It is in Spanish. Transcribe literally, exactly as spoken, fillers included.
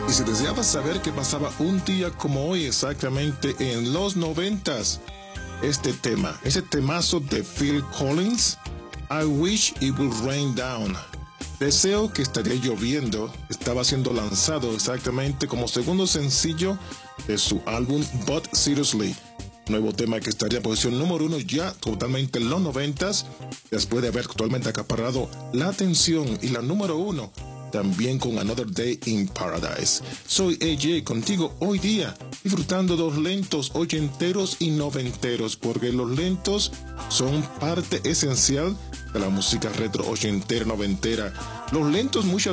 Y si deseabas saber qué pasaba un día como hoy exactamente en los noventas, este tema, ese temazo de Phil Collins, I Wish It Would Rain Down. Deseo que estaría lloviendo, estaba siendo lanzado exactamente como segundo sencillo de su álbum But Seriously. Nuevo tema que estaría en posición número uno ya totalmente en los noventas, después de haber actualmente acaparado la atención y la número uno, también con Another Day in Paradise. Soy A J contigo hoy día, disfrutando de los lentos ochenteros y noventeros, porque los lentos son parte esencial de la música retro ochentera, noventera. Los lentos muchas